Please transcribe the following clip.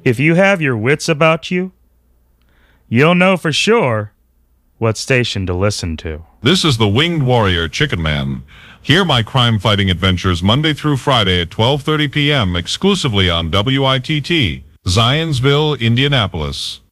If you have your wits about you, you'll know for sure what station to listen to. This is the Winged Warrior Chicken Man. Hear my crime-fighting adventures Monday through Friday at 12:30 p.m. exclusively on WITT, Zionsville, Indianapolis.